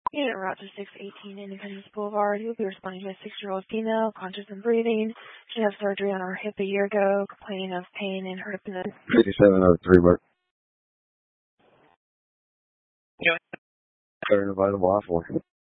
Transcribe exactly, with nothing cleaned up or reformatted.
Unit route to six eighteen Independence Boulevard. You'll be responding to a six-year-old female, conscious and breathing. She had surgery on her hip a year ago, complaining of pain in her hip. fifty-seven oh three, Mark. Yeah. Better than vital waffle.